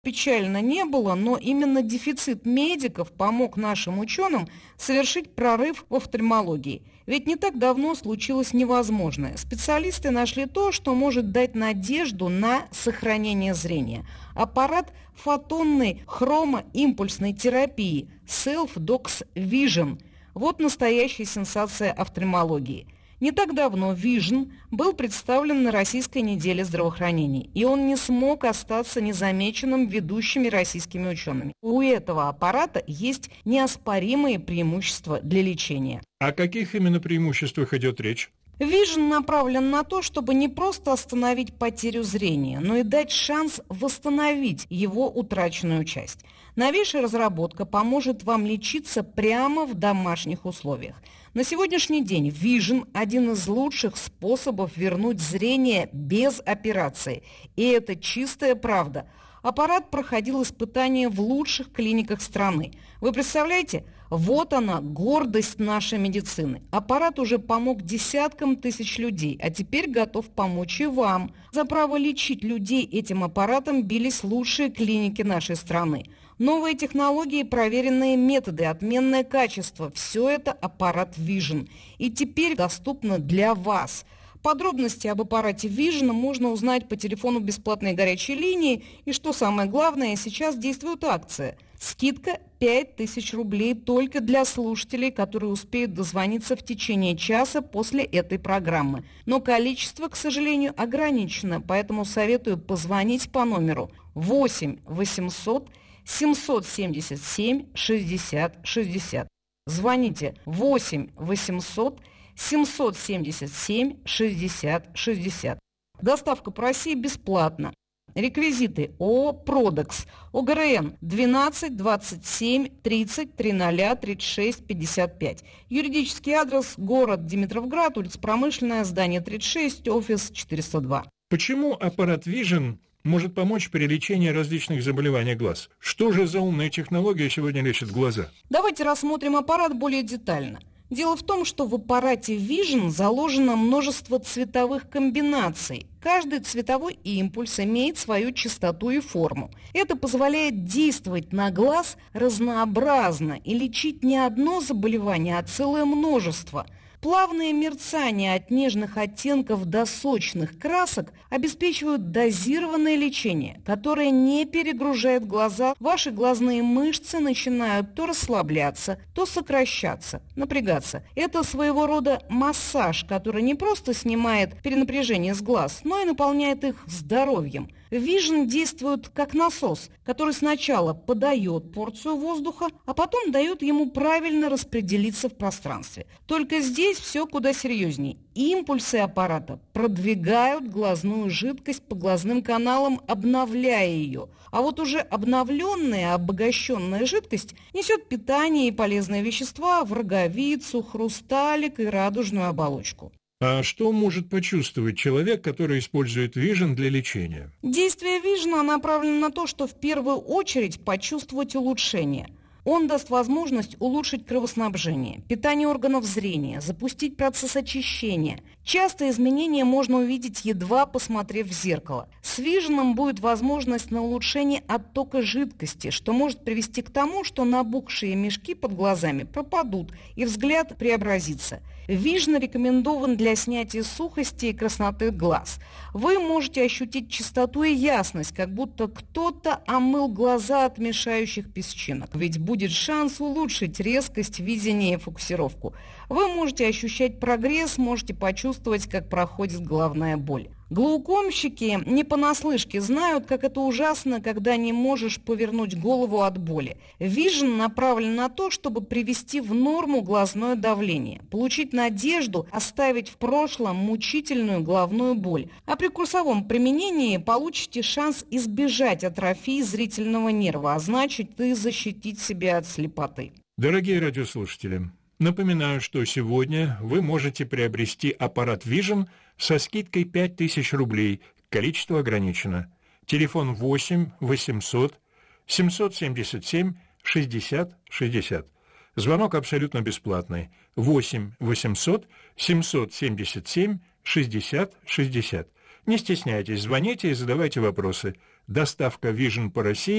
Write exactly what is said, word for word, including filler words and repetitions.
Печально не было, но именно дефицит медиков помог нашим ученым совершить прорыв в офтальмологии. Ведь не так давно случилось невозможное. Специалисты нашли то, что может дать надежду на сохранение зрения. Аппарат фотонной хромоимпульсной терапии Self-Dox Vision. Вот настоящая сенсация офтальмологии. Не так давно Vision был представлен на Российской неделе здравоохранения, и он не смог остаться незамеченным ведущими российскими учеными. У этого аппарата есть неоспоримые преимущества для лечения. О каких именно преимуществах идет речь? Vision направлен на то, чтобы не просто остановить потерю зрения, но и дать шанс восстановить его утраченную часть. Новейшая разработка поможет вам лечиться прямо в домашних условиях. На сегодняшний день Vision – один из лучших способов вернуть зрение без операции. И это чистая правда. Аппарат проходил испытания в лучших клиниках страны. Вы представляете? Вот она, гордость нашей медицины. Аппарат уже помог десяткам тысяч людей, а теперь готов помочь и вам. За право лечить людей этим аппаратом бились лучшие клиники нашей страны. Новые технологии, проверенные методы, отменное качество – все это аппарат Vision. И теперь доступно для вас. Подробности об аппарате Vision можно узнать по телефону бесплатной горячей линии. И что самое главное, сейчас действует акция. Скидка пять тысяч рублей только для слушателей, которые успеют дозвониться в течение часа после этой программы. Но количество, к сожалению, ограничено, поэтому советую позвонить по номеру восемь восемьсот семьсот семьдесят семь шестьдесят шестьдесят. Звоните восемь восемьсот семьсот семьдесят семь шестьдесят шестьдесят. Доставка по России бесплатна. Реквизиты: ООО «Продекс», ОГРН двенадцать двадцать семь тридцать тридцать тридцать шесть пятьдесят пять. Юридический адрес: город Димитровград, улица Промышленная, здание тридцать шесть, офис четыреста два. Почему аппарат Vision может помочь при лечении различных заболеваний глаз? Что же за умная технология сегодня лечит глаза? Давайте рассмотрим аппарат более детально. Дело в том, что в аппарате Vision заложено множество цветовых комбинаций. Каждый цветовой импульс имеет свою частоту и форму. Это позволяет действовать на глаз разнообразно и лечить не одно заболевание, а целое множество. Плавные мерцания от нежных оттенков до сочных красок обеспечивают дозированное лечение, которое не перегружает глаза. Ваши глазные мышцы начинают то расслабляться, то сокращаться, напрягаться. Это своего рода массаж, который не просто снимает перенапряжение с глаз, но и наполняет их здоровьем. Vision действует как насос, который сначала подает порцию воздуха, а потом дает ему правильно распределиться в пространстве. Только здесь все куда серьезнее. Импульсы аппарата продвигают глазную жидкость по глазным каналам, обновляя ее. А вот уже обновленная, обогащенная жидкость несет питание и полезные вещества в роговицу, хрусталик и радужную оболочку. А что может почувствовать человек, который использует Vision для лечения? Действие Vision направлено на то, что в первую очередь почувствовать улучшение. Он даст возможность улучшить кровоснабжение, питание органов зрения, запустить процесс очищения. Часто изменения можно увидеть, едва посмотрев в зеркало. С Vision будет возможность на улучшение оттока жидкости, что может привести к тому, что набухшие мешки под глазами пропадут и взгляд преобразится. Vision рекомендован для снятия сухости и красноты глаз. Вы можете ощутить чистоту и ясность, как будто кто-то омыл глаза от мешающих песчинок. Ведь будет шанс улучшить резкость видения и фокусировку. Вы можете ощущать прогресс, можете почувствовать, как проходит головная боль. Глаукомщики не понаслышке знают, как это ужасно, когда не можешь повернуть голову от боли. Vision направлен на то, чтобы привести в норму глазное давление, получить надежду оставить в прошлом мучительную головную боль. А при курсовом применении получите шанс избежать атрофии зрительного нерва, а значит и защитить себя от слепоты. Дорогие радиослушатели, напоминаю, что сегодня вы можете приобрести аппарат Vision со скидкой пять тысяч рублей, количество ограничено. Телефон восемь восемьсот семьсот семьдесят семь шестьдесят шестьдесят. Звонок абсолютно бесплатный. восемь восемьсот семьсот семьдесят семь шестьдесят шестьдесят. Не стесняйтесь, звоните и задавайте вопросы. Доставка Vision по России